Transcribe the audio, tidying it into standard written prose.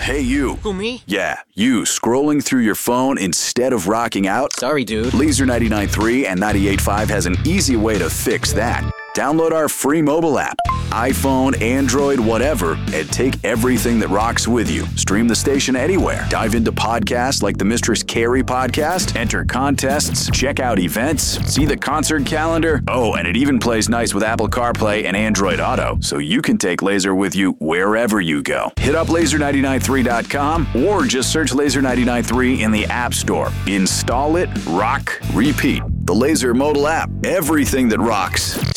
Hey, you. Who, me? Yeah, you scrolling through your phone instead of rocking out? Sorry, dude. Laser 99.3 and 98.5 has an easy way to fix that. Download our free mobile app, iPhone, Android, whatever, and take everything that rocks with you. Stream the station anywhere. Dive into podcasts like the Mistress Carrie podcast, enter contests, check out events, see the concert calendar. Oh, and it even plays nice with Apple CarPlay and Android Auto, so you can take Laser with you wherever you go. Hit up laser993.com or just search Laser 99.3 in the App Store. Install it, rock, repeat. The Laser mobile app. Everything that rocks.